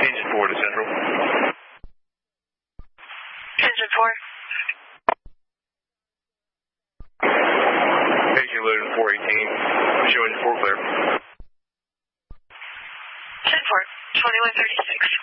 Engine 4 to Central. Engine 4. Paging loaded 418. Show Engine 4 clear. 10-4, 2136.